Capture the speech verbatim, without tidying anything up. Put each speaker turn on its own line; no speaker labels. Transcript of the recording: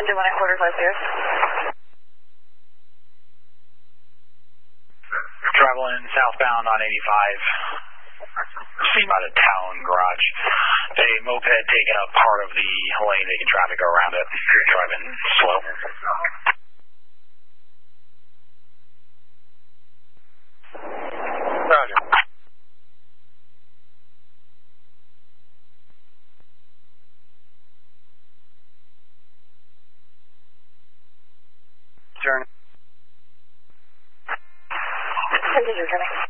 Engine one and quarter five zero.
Traveling southbound on eighty-five. Seen by the town garage. A moped taking up part of the lane, making traffic go around it. Driving slow.
Roger. Journey.
Continue, Journey.